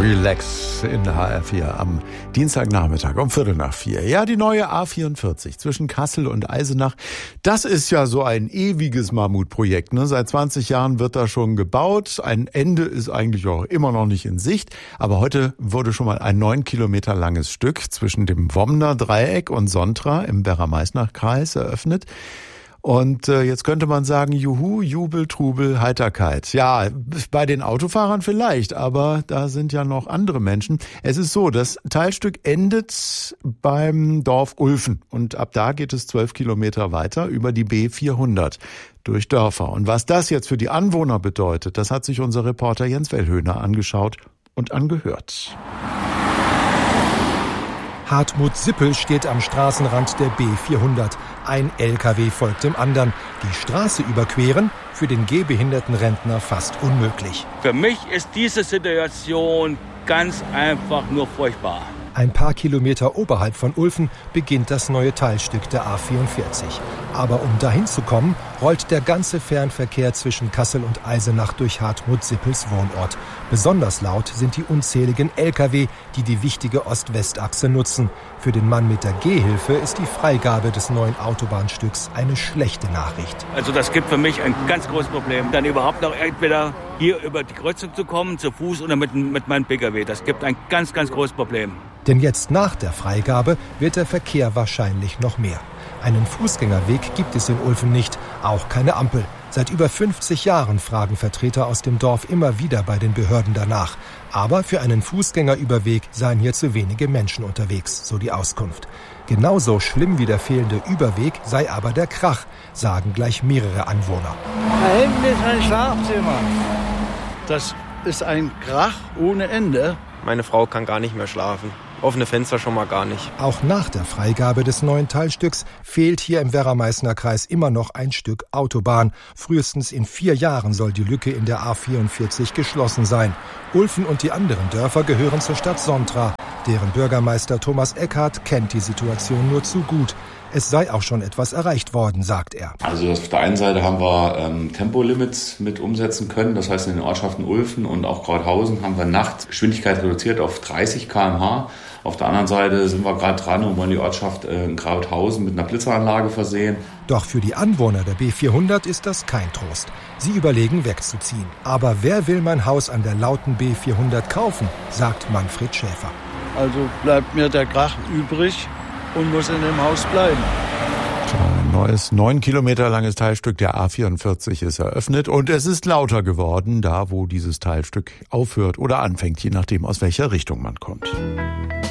Relax in der HR4 am Dienstagnachmittag um 3:45. Ja, die neue A44 zwischen Kassel und Eisenach, das ist ja so ein ewiges Mammutprojekt, ne? Seit 20 Jahren wird da schon gebaut. Ein Ende ist eigentlich auch immer noch nicht in Sicht. Aber heute wurde schon mal ein 9 Kilometer langes Stück zwischen dem Womner Dreieck und Sontra im Werra-Meißner-Kreis eröffnet. Und jetzt könnte man sagen, juhu, Jubel, Trubel, Heiterkeit. Ja, bei den Autofahrern vielleicht, aber da sind ja noch andere Menschen. Es ist so, das Teilstück endet beim Dorf Ulfen und ab da geht es 12 Kilometer weiter über die B400 durch Dörfer. Und was das jetzt für die Anwohner bedeutet, das hat sich unser Reporter Jens Wellhöhner angeschaut und angehört. Hartmut Sippel steht am Straßenrand der B400. Ein LKW folgt dem anderen. Die Straße überqueren, für den gehbehinderten Rentner fast unmöglich. Für mich ist diese Situation ganz einfach nur furchtbar. Ein paar Kilometer oberhalb von Ulfen beginnt das neue Teilstück der A44. Aber um dahin zu kommen, rollt der ganze Fernverkehr zwischen Kassel und Eisenach durch Hartmut Sippels Wohnort. Besonders laut sind die unzähligen Lkw, die die wichtige Ost-West-Achse nutzen. Für den Mann mit der Gehhilfe ist die Freigabe des neuen Autobahnstücks eine schlechte Nachricht. Also das gibt für mich ein ganz großes Problem. Dann überhaupt noch entweder hier über die Kreuzung zu kommen, zu Fuß oder mit meinem Pkw. Das gibt ein ganz, ganz großes Problem. Denn jetzt nach der Freigabe wird der Verkehr wahrscheinlich noch mehr. Einen Fußgängerweg gibt es in Ulfen nicht, auch keine Ampel. Seit über 50 Jahren fragen Vertreter aus dem Dorf immer wieder bei den Behörden danach. Aber für einen Fußgängerüberweg seien hier zu wenige Menschen unterwegs, so die Auskunft. Genauso schlimm wie der fehlende Überweg sei aber der Krach, sagen gleich mehrere Anwohner. Da hinten ist ein Schlafzimmer. Das ist ein Krach ohne Ende. Meine Frau kann gar nicht mehr schlafen. Offene Fenster schon mal gar nicht. Auch nach der Freigabe des neuen Teilstücks fehlt hier im Werra-Meißner-Kreis immer noch ein Stück Autobahn. Frühestens in 4 Jahren soll die Lücke in der A44 geschlossen sein. Ulfen und die anderen Dörfer gehören zur Stadt Sontra. Deren Bürgermeister Thomas Eckhardt kennt die Situation nur zu gut. Es sei auch schon etwas erreicht worden, sagt er. Also auf der einen Seite haben wir Tempolimits mit umsetzen können. Das heißt, in den Ortschaften Ulfen und auch Krauthausen haben wir Nachtgeschwindigkeit reduziert auf 30 km/h. Auf der anderen Seite sind wir gerade dran und wollen die Ortschaft in Krauthausen mit einer Blitzeranlage versehen. Doch für die Anwohner der B400 ist das kein Trost. Sie überlegen, wegzuziehen. Aber wer will mein Haus an der lauten B400 kaufen, sagt Manfred Schäfer. Also bleibt mir der Krach übrig und muss in dem Haus bleiben. Ein neues 9 Kilometer langes Teilstück der A44 ist eröffnet und es ist lauter geworden, da wo dieses Teilstück aufhört oder anfängt, je nachdem aus welcher Richtung man kommt.